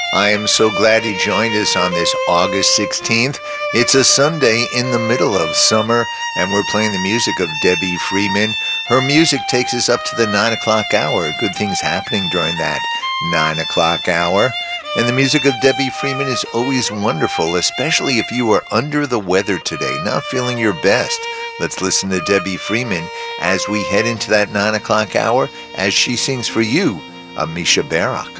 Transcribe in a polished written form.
I am so glad you joined us on this August 16th. It's a Sunday in the middle of summer, and we're playing the music of Debbie Freeman. Her music takes us up to the 9 o'clock hour. Good things happening during that 9 o'clock hour. And the music of Debbie Freeman is always wonderful, especially if you are under the weather today, not feeling your best. Let's listen to Debbie Freeman as we head into that 9 o'clock hour as she sings for you, Amisha Barak.